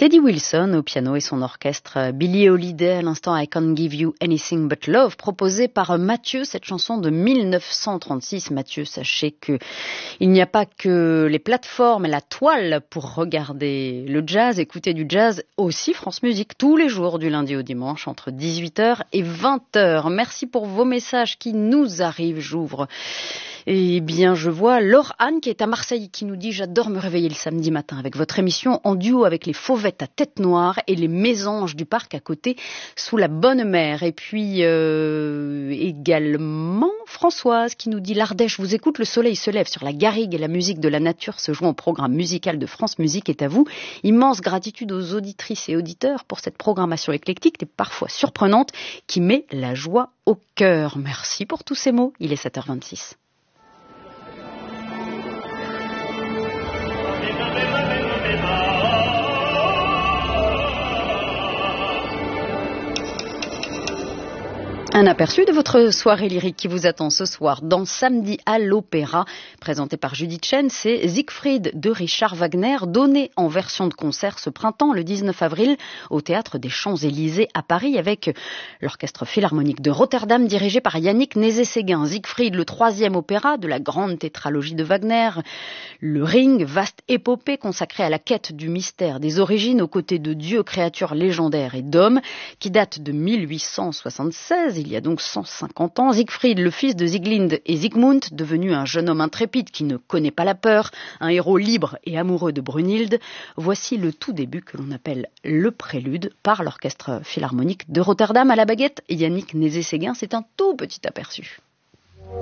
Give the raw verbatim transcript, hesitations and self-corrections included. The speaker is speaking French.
Teddy Wilson au piano et son orchestre, Billie Holiday à l'instant I Can't Give You Anything But Love, proposé par Mathieu, cette chanson de mille neuf cent trente-six. Mathieu, sachez que il n'y a pas que les plateformes et la toile pour regarder le jazz, écouter du jazz, aussi France Musique tous les jours du lundi au dimanche entre dix-huit heures et vingt heures. Merci pour vos messages qui nous arrivent, j'ouvre. Eh bien, je vois Laure Anne qui est à Marseille qui nous dit « J'adore me réveiller le samedi matin avec votre émission en duo avec les Fauvettes à tête noire et les Mésanges du parc à côté sous la bonne mer. » Et puis euh, également Françoise qui nous dit « L'Ardèche vous écoute, le soleil se lève sur la garrigue et la musique de la nature se joue au programme musical de France Musique est à vous. Immense gratitude aux auditrices et auditeurs pour cette programmation éclectique et parfois surprenante qui met la joie au cœur. » Merci pour tous ces mots. Il est sept heures vingt-six. Un aperçu de votre soirée lyrique qui vous attend ce soir dans Samedi à l'Opéra, présenté par Judith Chen, c'est Siegfried de Richard Wagner, donné en version de concert ce printemps, le dix-neuf avril, au Théâtre des Champs-Élysées à Paris, avec l'Orchestre Philharmonique de Rotterdam, dirigé par Yannick Nézet-Séguin. Siegfried, le troisième opéra de la grande tétralogie de Wagner. Le Ring, vaste épopée consacrée à la quête du mystère des origines aux côtés de dieux, créatures légendaires et d'hommes, qui date de mille huit cent soixante-seize, il y a donc cent cinquante ans. Siegfried, le fils de Sieglinde et Siegmund, devenu un jeune homme intrépide qui ne connaît pas la peur, un héros libre et amoureux de Brunhilde. Voici le tout début que l'on appelle le prélude par l'Orchestre Philharmonique de Rotterdam. À la baguette, Yannick Nézet-Séguin, c'est un tout petit aperçu.